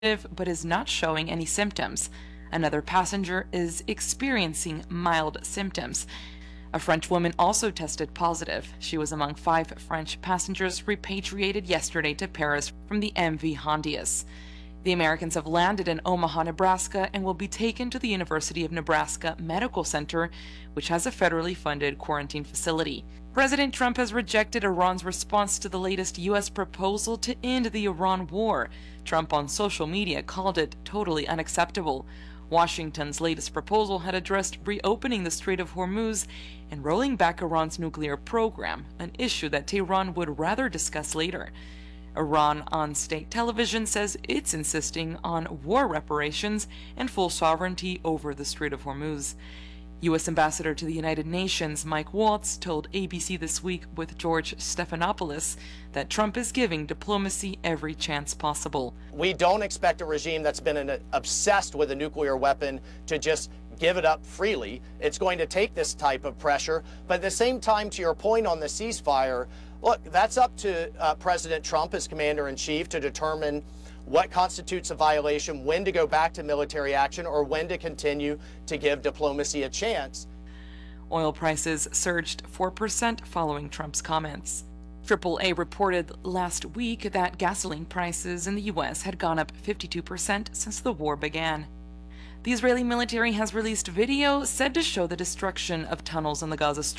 but is not showing any symptoms. Another passenger is experiencing mild symptoms. A French woman also tested positive. She was among 5 French passengers repatriated yesterday to Paris from the MV Hondius. The Americans have landed in Omaha, Nebraska, and will be taken to the University of Nebraska Medical Center, which has a federally funded quarantine facility. President Trump has rejected Iran's response to the latest U.S. proposal to end the Iran war. Trump on social media called it totally unacceptable. Washington's latest proposal had addressed reopening the Strait of Hormuz and rolling back Iran's nuclear program, an issue that Tehran would rather discuss later. Iran on state television says it's insisting on war reparations and full sovereignty over the Strait of Hormuz. U.S. Ambassador to the United Nations Mike Waltz told ABC This Week with George Stephanopoulos that Trump is giving diplomacy every chance possible. We don't expect a regime that's been obsessed with a nuclear weapon to just give it up freely. It's going to take this type of pressure. But at the same time, to your point on the ceasefire, look, that's up to President Trump as commander-in-chief to determine what constitutes a violation, when to go back to military action, or when to continue to give diplomacy a chance. Oil prices surged 4% following Trump's comments. AAA reported last week that gasoline prices in the U.S. had gone up 52% since the war began. The Israeli military has released video said to show the destruction of tunnels in the Gaza Strip